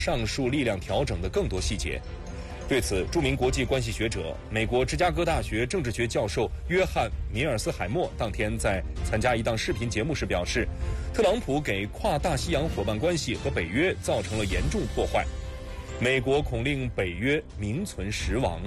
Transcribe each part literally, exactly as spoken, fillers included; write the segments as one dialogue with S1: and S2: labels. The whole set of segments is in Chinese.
S1: 上述力量调整的更多细节。对此，著名国际关系学者、美国芝加哥大学政治学教授约翰·米尔斯海默当天在参加一档视频节目时表示，特朗普给跨大西洋伙伴关系和北约造成了严重破坏，美国恐令北约名存实亡。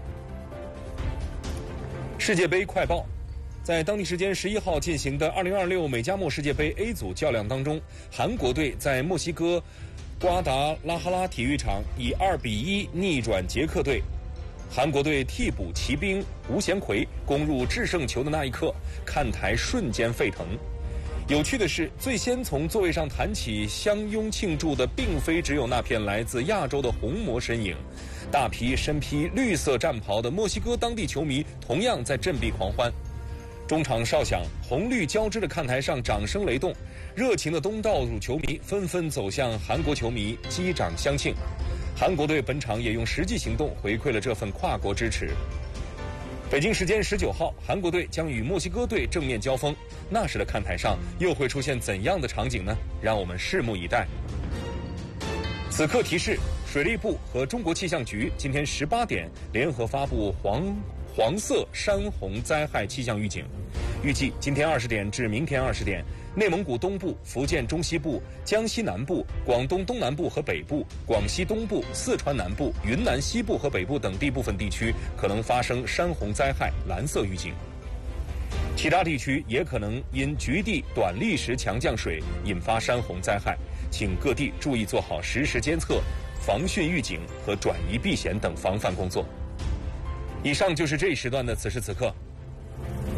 S1: 世界杯快报。在当地时间十一号进行的二零二六美加墨世界杯 A 组较量当中，韩国队在墨西哥瓜达拉哈拉体育场以二比一逆转捷克队。韩国队替补骑兵吴贤奎攻入制胜球的那一刻，看台瞬间沸腾。有趣的是，最先从座位上弹起相拥庆祝的，并非只有那片来自亚洲的红魔身影，大批身披绿色战袍的墨西哥当地球迷同样在振臂狂欢。中场哨响，红绿交织的看台上掌声雷动，热情的东道主球迷纷纷走向韩国球迷击掌相庆。韩国队本场也用实际行动回馈了这份跨国支持。北京时间十九号，韩国队将与墨西哥队正面交锋，那时的看台上又会出现怎样的场景呢？让我们拭目以待。此刻提示，水利部和中国气象局今天十八点联合发布黄黄色山洪灾害气象预警，预计今天二十点至明天二十点，内蒙古东部、福建中西部、江西南部、广东东南部和北部、广西东部、四川南部、云南西部和北部等地部分地区可能发生山洪灾害蓝色预警，其他地区也可能因局地短历时强降水引发山洪灾害，请各地注意做好实时监测、防汛预警和转移避险等防范工作。以上就是这一时段的此时此刻，